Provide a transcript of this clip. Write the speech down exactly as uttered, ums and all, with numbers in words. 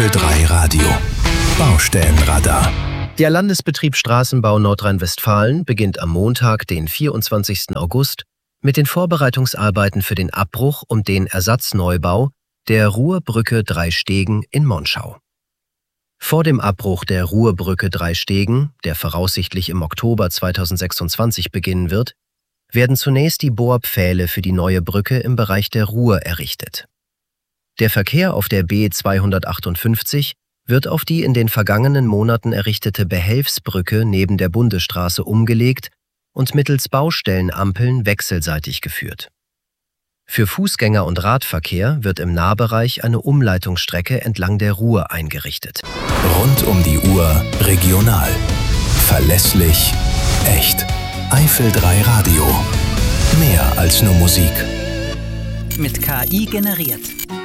drei Radio. Baustellenradar. Der Landesbetrieb Straßenbau Nordrhein-Westfalen beginnt am Montag, den vierundzwanzigsten August, mit den Vorbereitungsarbeiten für den Abbruch und den Ersatzneubau der Ruhrbrücke Drei Stegen in Monschau. Vor dem Abbruch der Ruhrbrücke Drei Stegen, der voraussichtlich im Oktober zweitausendsechsundzwanzig beginnen wird, werden zunächst die Bohrpfähle für die neue Brücke im Bereich der Ruhr errichtet. Der Verkehr auf der B zweihundertachtundfünfzig wird auf die in den vergangenen Monaten errichtete Behelfsbrücke neben der Bundesstraße umgelegt und mittels Baustellenampeln wechselseitig geführt. Für Fußgänger- und Radverkehr wird im Nahbereich eine Umleitungsstrecke entlang der Ruhr eingerichtet. Rund um die Uhr regional. Verlässlich, echt. Eifel drei Radio. Mehr als nur Musik. Mit K I generiert.